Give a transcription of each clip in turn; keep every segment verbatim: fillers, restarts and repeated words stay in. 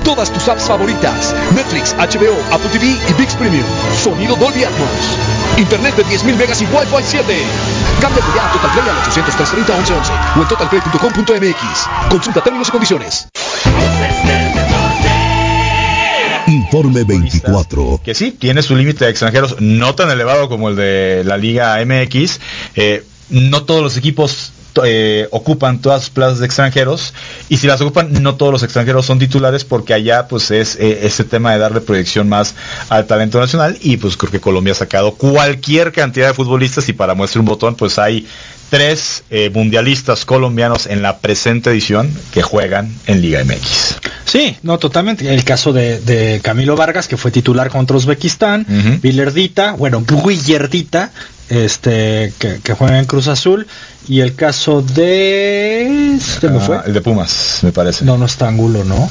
todas tus apps favoritas: Netflix, H B O, Apple T V y ViX Premium. Sonido Dolby Atmos. Internet de diez mil megas y Wi-Fi siete. Cámbiate ya a Total Play al ochocientos, trescientos treinta, once once o en total play punto com punto m x. Consulta términos y condiciones. Informe veinticuatro. Que sí, tiene su límite de extranjeros no tan elevado como el de la Liga M X. Eh, no todos los equipos eh, ocupan todas las plazas de extranjeros, y si las ocupan, no todos los extranjeros son titulares, porque allá pues es eh, ese tema de darle proyección más al talento nacional, y pues creo que Colombia ha sacado cualquier cantidad de futbolistas, y para muestra un botón, pues hay tres eh, mundialistas colombianos en la presente edición que juegan en Liga M X. Sí, no, totalmente. El caso de, de Camilo Vargas, que fue titular contra Uzbekistán, uh-huh. Villardita, bueno, Guillardita, este, que, que juega en Cruz Azul, y el caso de... ¿Este me fue? Uh, el de Pumas, me parece. No, no está Angulo, ¿no?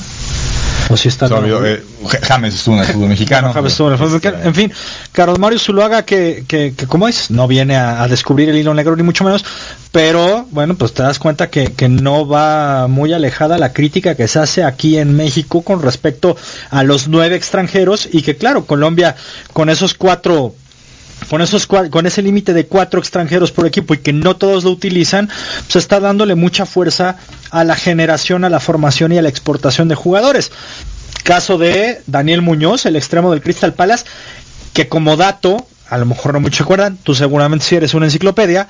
O si está... Olvidó, eh, James estuvo en el fútbol mexicano. No, James estuvo en el fútbol mexicano. En fin, Carlos Mario Zuluaga, que, que, que como es, no viene a, a descubrir el hilo negro, ni mucho menos, pero, bueno, pues te das cuenta que, que no va muy alejada la crítica que se hace aquí en México con respecto a los nueve extranjeros, y que, claro, Colombia, con esos cuatro... con esos con ese límite de cuatro extranjeros por equipo, y que no todos lo utilizan, pues está dándole mucha fuerza a la generación, a la formación y a la exportación de jugadores. Caso de Daniel Muñoz, el extremo del Crystal Palace, que como dato, a lo mejor no muchos se acuerdan, tú seguramente si eres una enciclopedia,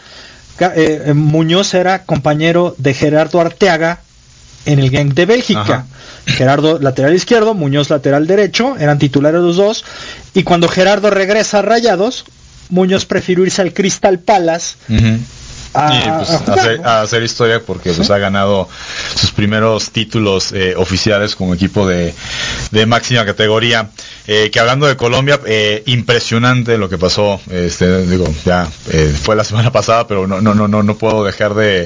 eh, Muñoz era compañero de Gerardo Arteaga en el Genk de Bélgica. Ajá. Gerardo lateral izquierdo, Muñoz lateral derecho, eran titulares los dos, y cuando Gerardo regresa a Rayados, Muñoz prefirió irse al Crystal Palace uh-huh. a, y pues a, jugar, hacer, ¿no? a hacer historia, porque ¿sí? pues ha ganado sus primeros títulos eh, oficiales como equipo de, de máxima categoría. Eh, que hablando de Colombia, eh, impresionante lo que pasó, este, digo, ya eh, fue la semana pasada, pero no, no, no, no, no puedo dejar de,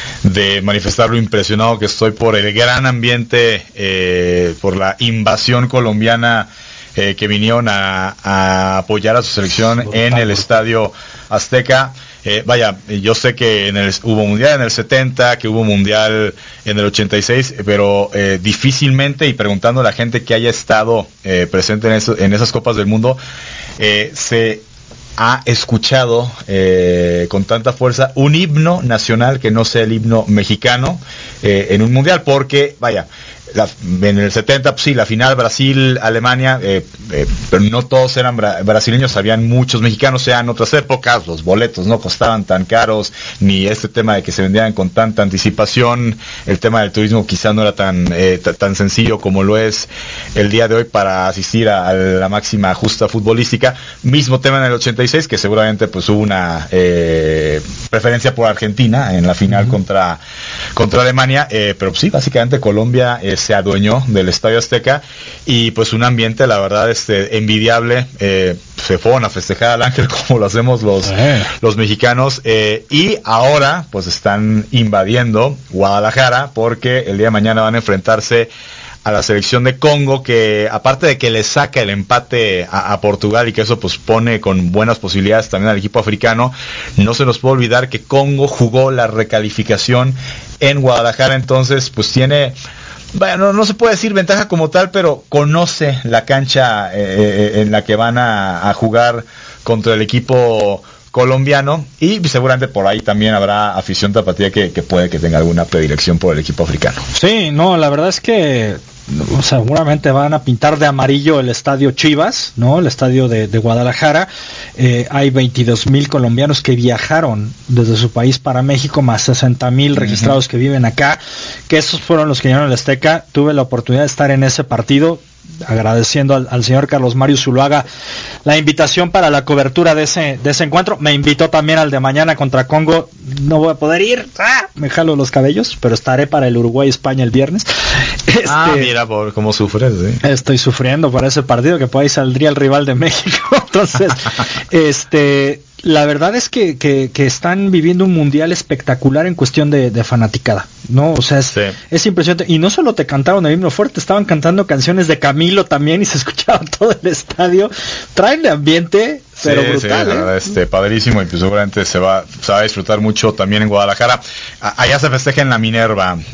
de manifestar lo impresionado que estoy por el gran ambiente, eh, por la invasión colombiana. Eh, que vinieron a, a apoyar a su selección en el Estadio Azteca. Eh, vaya, yo sé que en el, hubo mundial en el setenta, que hubo mundial en el ochenta y seis, pero eh, difícilmente, y preguntando a la gente que haya estado eh, presente en, eso, en esas Copas del Mundo, eh, se ha escuchado eh, con tanta fuerza un himno nacional que no sea el himno mexicano eh, en un mundial, porque, vaya, La, en el setenta, pues sí, la final Brasil-Alemania, eh, eh, pero no todos eran bra- brasileños, habían muchos mexicanos, ya en otras épocas los boletos no costaban tan caros, ni este tema de que se vendían con tanta anticipación, el tema del turismo quizá no era tan eh, t- tan sencillo como lo es el día de hoy para asistir a, a la máxima justa futbolística. Mismo tema en el ochenta y seis, que seguramente pues hubo una eh, preferencia por Argentina en la final uh-huh. contra, contra Alemania, eh, pero pues, sí, básicamente Colombia eh, se adueñó del Estadio Azteca, y pues un ambiente la verdad este envidiable. Eh, se fueron a festejar al Ángel como lo hacemos los, eh. los mexicanos, eh, y ahora pues están invadiendo Guadalajara, porque el día de mañana van a enfrentarse a la selección de Congo, que aparte de que le saca el empate a, a Portugal, y que eso pues pone con buenas posibilidades también al equipo africano, no se nos puede olvidar que Congo jugó la recalificación en Guadalajara, entonces pues tiene... Bueno, no, no se puede decir ventaja como tal, pero conoce la cancha eh, en la que van a, a jugar contra el equipo colombiano, y seguramente por ahí también habrá afición tapatía que, que puede que tenga alguna predilección por el equipo africano. Sí, no, la verdad es que seguramente van a pintar de amarillo el estadio Chivas, ¿no? El estadio de, de Guadalajara. Eh, hay veintidós mil colombianos que viajaron desde su país para México, más sesenta mil registrados uh-huh. que viven acá, que esos fueron los que llenaron el Azteca. Tuve la oportunidad de estar en ese partido, agradeciendo al, al señor Carlos Mario Zuluaga la invitación para la cobertura de ese de ese encuentro. Me invitó también al de mañana contra Congo. No voy a poder ir, ¡ah! Me jalo los cabellos, pero estaré para el Uruguay-España el viernes. Este, ah, mira, por cómo sufres, ¿sí? Estoy sufriendo para ese partido, que por ahí saldría el rival de México. Entonces, este... la verdad es que, que, que están viviendo un mundial espectacular en cuestión de, de fanaticada, ¿no? O sea, es, sí. es impresionante. Y no solo te cantaron el himno fuerte, estaban cantando canciones de Camilo también, y se escuchaba todo el estadio. Traen de ambiente, pero sí, brutal, sí, ¿eh? este, padrísimo, y pues seguramente se va, se va a disfrutar mucho también en Guadalajara. A, allá se festeja en la Minerva.